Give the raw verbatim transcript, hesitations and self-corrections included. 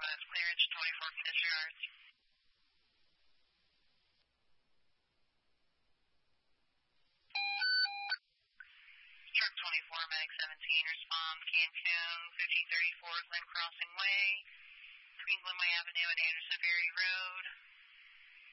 has clearance, twenty-four for disregards. Truck twenty-four, Medic seventeen, respond Cancun, fifteen thirty-four Glen Crossing Way, between Glenway Avenue and Anderson Ferry Road.